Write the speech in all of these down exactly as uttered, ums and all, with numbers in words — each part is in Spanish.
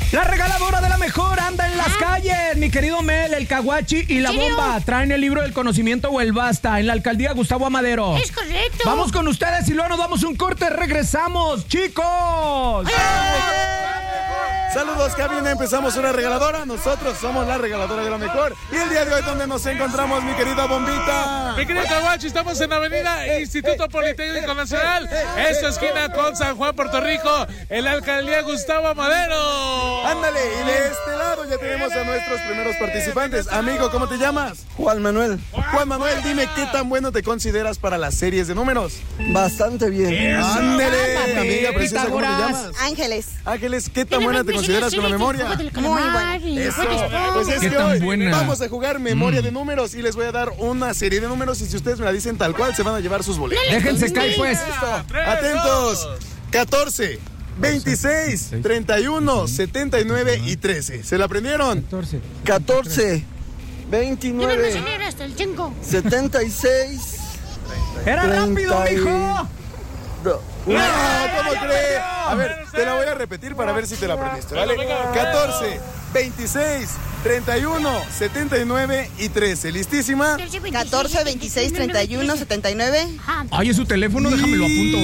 La regaladora de la mejor anda en las ¿Ah? calles. Mi querido Mel, el Caguachi y la bomba traen el libro del conocimiento o el basta en la alcaldía Gustavo Amadero. Es correcto. Vamos con ustedes y luego nos damos un corte. Regresamos, chicos. Saludos, cabina. Empezamos una regaladora. Nosotros somos la regaladora de la mejor. Y el día de hoy, ¿dónde nos encontramos, mi querida bombita? Mi querido Caguachi, estamos en la avenida Instituto Politécnico Nacional. Esta esquina con San Juan, Puerto Rico, en la alcaldía Gustavo Amadero. Ándale, y de este lado ya tenemos a nuestros primeros participantes. Amigo, ¿cómo te llamas? Juan Manuel. Juan Manuel, dime qué tan bueno te consideras para las series de números. Bastante bien. Ándale, amiga preciosa, ¿cómo te llamas? Ángeles. Ángeles, ¿qué tan buena te consideras con la memoria? Muy buena. Eso, pues es ¿Qué que tan hoy buena? vamos a jugar memoria mm. de números y les voy a dar una serie de números y si ustedes me la dicen tal cual se van a llevar sus boletos. Déjense caer pues. Atentos. catorce, veintiséis, treinta y uno, setenta y nueve y trece. ¿Se la aprendieron? catorce, veintinueve, Yo no me hasta el cinco. setenta y seis. ¡Era rápido, treinta y... mijo! No, ¿cómo crees? A ver, te la voy a repetir para ver si te la aprendiste, ¿vale? catorce, veintiséis, treinta y uno, setenta y nueve y trece. ¿Listísima? catorce, veintiséis, treinta y uno, setenta y nueve. Ay, es su teléfono, déjame lo apunto.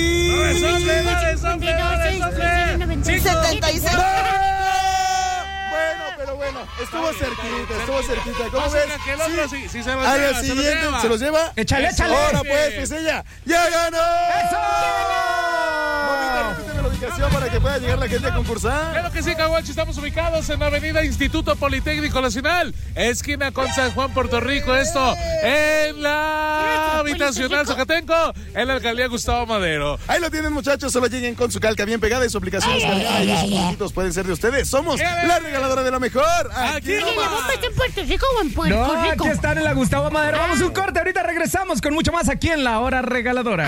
setenta y seis. Bueno, pero bueno, estuvo cerquita, estuvo cerquita. ¿Cómo ves? Que el otro sí, sí se los Al lleva, siguiente, se los lleva. ¿se los lleva? Échale, échale. Ahora pues, pues ella ya ganó. ¡Eso! Mamita, repíteme la ubicación para que pueda llegar la gente a concursar. Claro que sí, Caguachi, estamos ubicados en la avenida Instituto Politécnico Nacional, esquina con San Juan, Puerto Rico. Esto en la habitacional Zacatenco, en la alcaldía Gustavo Madero. Ahí lo tienen, muchachos, solo lleguen con su calca bien pegada y su aplicación descargada y esos puntitos pueden ser de ustedes. Somos la regaladora de la mejor. Aquí ¿La bomba está en Puerto Rico o en Puerto No, Rico? aquí están en la Gustavo Madero. Vamos a un corte, ahorita regresamos con mucho más aquí en La Hora Regaladora.